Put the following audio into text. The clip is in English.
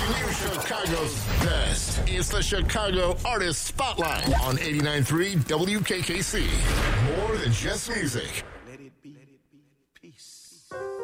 Bringing you Chicago's best. It's the Chicago Artist Spotlight on 89.3 WKKC. More than just music.